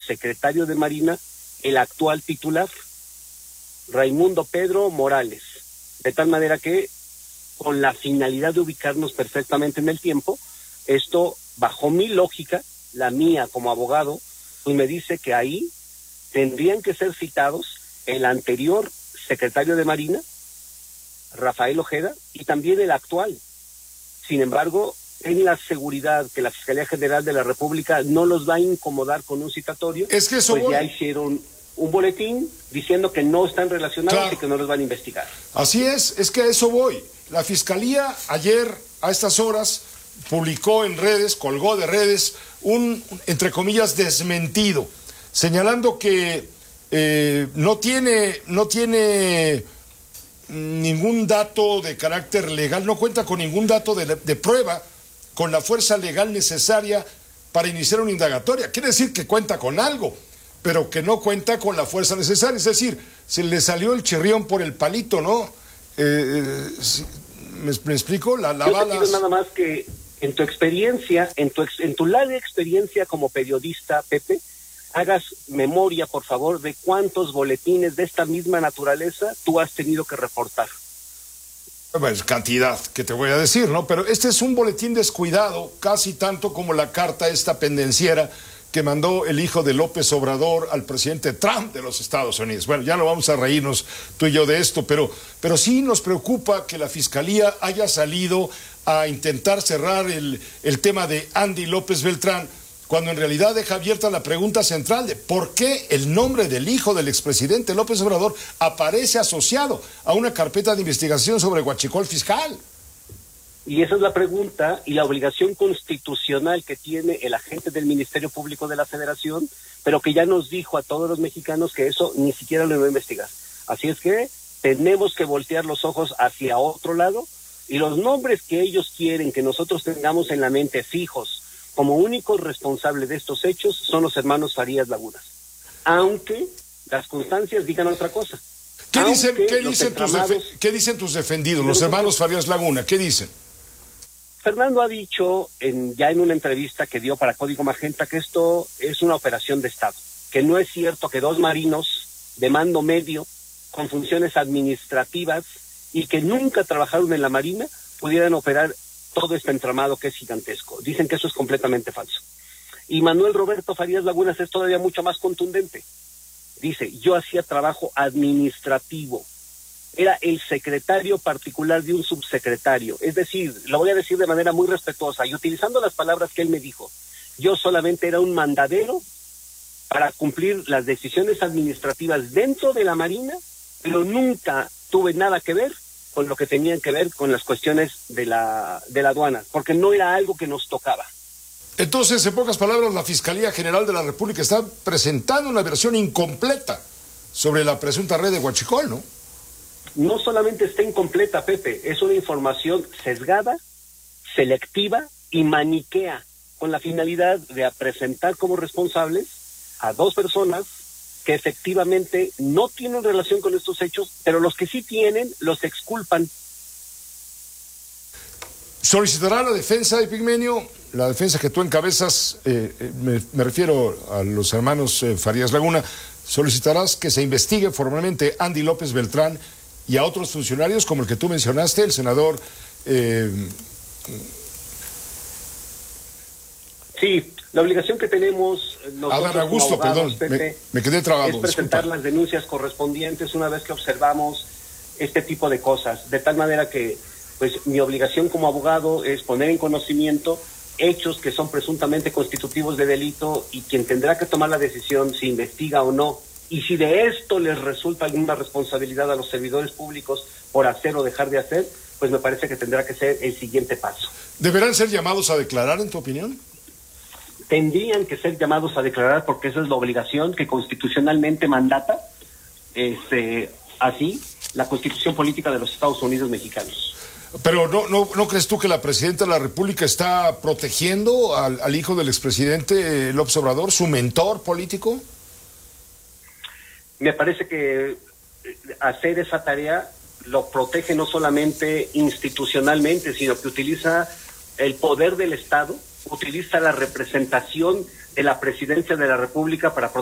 secretario de Marina el actual titular, Raimundo Pedro Morales, de tal manera que, con la finalidad de ubicarnos perfectamente en el tiempo, esto, bajo mi lógica, la mía como abogado, pues me dice que ahí tendrían que ser citados el anterior secretario de Marina, Rafael Ojeda, y también el actual. Sin embargo, en la seguridad que la Fiscalía General de la República no los va a incomodar con un citatorio, es que eso pues ya hicieron un boletín diciendo que no están relacionados, claro, y que no los van a investigar. Así es que a eso voy. La Fiscalía ayer, a estas horas, publicó en redes, colgó de redes, un, entre comillas, desmentido, señalando que no tiene ningún dato de carácter legal, no cuenta con ningún dato de prueba, con la fuerza legal necesaria para iniciar una indagatoria. Quiere decir que cuenta con algo, pero que no cuenta con la fuerza necesaria. Es decir, se le salió el chirrión por el palito, ¿no? ¿Me explico? La bala. Yo te pido nada más que en tu experiencia, en tu larga experiencia como periodista, Pepe, hagas memoria, por favor, de cuántos boletines de esta misma naturaleza tú has tenido que reportar. Pues cantidad, que te voy a decir, ¿no? Pero este es un boletín descuidado, casi tanto como la carta esta pendenciera que mandó el hijo de López Obrador al presidente Trump de los Estados Unidos. Bueno, ya no vamos a reírnos tú y yo de esto, pero sí nos preocupa que la Fiscalía haya salido a intentar cerrar el tema de Andy López Beltrán, cuando en realidad deja abierta la pregunta central de por qué el nombre del hijo del expresidente López Obrador aparece asociado a una carpeta de investigación sobre huachicol fiscal. Y esa es la pregunta y la obligación constitucional que tiene el agente del Ministerio Público de la Federación, pero que ya nos dijo a todos los mexicanos que eso ni siquiera lo iba a investigar. Así es que tenemos que voltear los ojos hacia otro lado, y los nombres que ellos quieren que nosotros tengamos en la mente fijos como únicos responsables de estos hechos son los hermanos Farías Lagunas, aunque las constancias digan otra cosa. ¿Qué dicen tus defendidos, los hermanos Farías Laguna? ¿Qué dicen? Fernando ha dicho ya en una entrevista que dio para Código Magenta que esto es una operación de Estado, que no es cierto que dos marinos de mando medio con funciones administrativas y que nunca trabajaron en la Marina pudieran operar todo este entramado que es gigantesco. Dicen que eso es completamente falso. Y Manuel Roberto Farías Lagunas es todavía mucho más contundente. Dice, yo hacía trabajo administrativo. Era el secretario particular de un subsecretario. Es decir, lo voy a decir de manera muy respetuosa y utilizando las palabras que él me dijo. Yo solamente era un mandadero para cumplir las decisiones administrativas dentro de la Marina, pero nunca tuve nada que ver con lo que tenían que ver con las cuestiones de la aduana, porque no era algo que nos tocaba. Entonces, en pocas palabras, la Fiscalía General de la República está presentando una versión incompleta sobre la presunta red de huachicol, ¿no? No solamente está incompleta, Pepe, es una información sesgada, selectiva y maniquea, con la finalidad de presentar como responsables a dos personas que efectivamente no tienen relación con estos hechos, pero los que sí tienen los exculpan. ¿Solicitará la defensa, Epigmenio, la defensa que tú encabezas, me refiero a los hermanos Farías Laguna, solicitarás que se investigue formalmente Andy López Beltrán y a otros funcionarios como el que tú mencionaste, el senador... Sí, la obligación que tenemos nosotros Adán Augusto, como abogados, perdón, Pepe, me quedé trabado. es presentar disculpa. las denuncias correspondientes una vez que observamos este tipo de cosas, de tal manera que pues mi obligación como abogado es poner en conocimiento hechos que son presuntamente constitutivos de delito y quien tendrá que tomar la decisión si investiga o no. Y si de esto les resulta alguna responsabilidad a los servidores públicos por hacer o dejar de hacer, pues me parece que tendrá que ser el siguiente paso. ¿Deberán ser llamados a declarar, en tu opinión? Tendrían que ser llamados a declarar porque esa es la obligación que constitucionalmente mandata así la Constitución Política de los Estados Unidos Mexicanos. Pero ¿no crees tú que la Presidenta de la República está protegiendo al hijo del expresidente López Obrador, su mentor político? Me parece que hacer esa tarea lo protege no solamente institucionalmente, sino que utiliza el poder del Estado, utiliza la representación de la Presidencia de la República para